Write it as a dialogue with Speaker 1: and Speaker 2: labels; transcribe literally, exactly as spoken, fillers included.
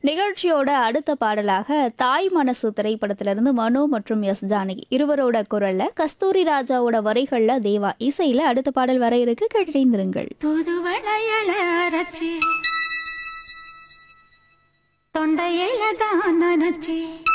Speaker 1: நிகழ்ச்சியோட அடுத்த பாடலாக தாய் மனசு திரைப்படத்திலிருந்து மனோ மற்றும் எஸ் ஜானகி இருவரோட குரல்ல கஸ்தூரி ராஜாவோட வரிகள்ல தேவா இசையில அடுத்த பாடல் வர இருக்கு, கேட்டிருந்திருங்கள்.
Speaker 2: புதுவளையல அரைச்சி தொண்டையில தான் நினைச்சி